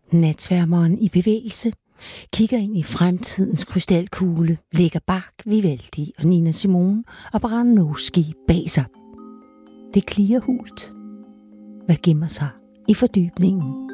Natsværmeren i bevægelse kigger ind i fremtidens krystalkugle, lægger Bach, Vivaldi og Nina Simone og Baranowski bag sig. Det klirrer hult. Hvad gemmer sig i fordybningen?